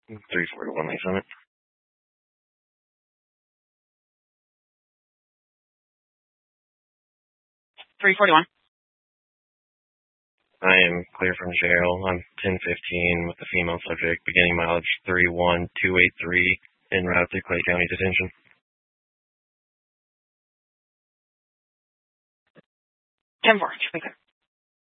341 Lake Summit. I am clear from jail on 1015 with the female subject, beginning mileage 31283 en route to Clay County Detention. 10-4, should be good.